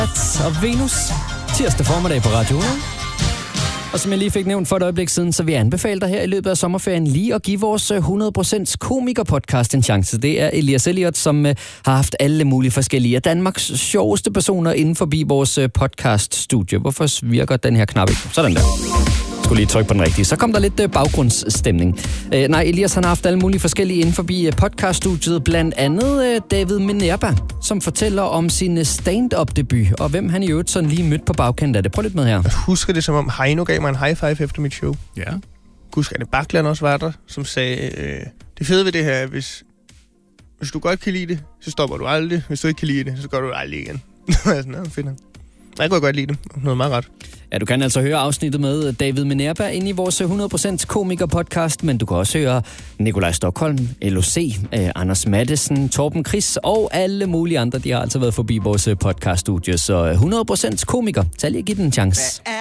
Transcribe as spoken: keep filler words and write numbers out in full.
Og Venus, tirsdag formiddag på Radio hundrede. Og som jeg lige fik nævnt for et øjeblik siden, så vil jeg anbefale dig her i løbet af sommerferien lige at give vores hundrede procent komiker-podcast en chance. Det er Elias Elliot, som uh, har haft alle mulige forskellige af Danmarks sjoveste personer inden forbi vores uh, podcast-studie. Hvorfor virker den her knap ikke? Sådan der. Skulle lige trykke på den rigtige. Så kom der lidt uh, baggrundsstemning. Uh, nej, Elias han har haft alle mulige forskellige inden forbi uh, podcaststudiet. Blandt andet uh, David Minerva, som fortæller om sin stand-up-debut, og hvem han i øvrigt sådan lige mødte på bagkanten af det. Prøv lidt med her. Jeg husker det, som om Heino gav mig en high five efter mit show. Ja. Husker Anne Bakland også var der, som sagde, øh, det fede ved det her, hvis, hvis du godt kan lide det, så stopper du aldrig. Hvis du ikke kan lide det, så gør du det aldrig igen. Sådan, ja, fedt. Jeg kunne godt lide det. Noget meget ret. Ja, du kan altså høre afsnittet med David Minerva inde i vores hundrede procent komiker-podcast, men du kan også høre Nikolaj Stockholm, L O C, eh, Anders Mattesen, Torben Chris og alle mulige andre. De har altså været forbi vores podcast-studie, så hundrede procent komiker. Tag lige og giv den en chance.